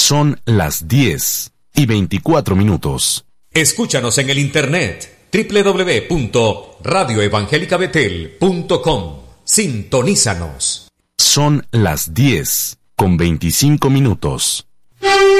Son las 10:24. Escúchanos en el internet www.radioevangelicabetel.com. Sintonízanos. Son las 10:25.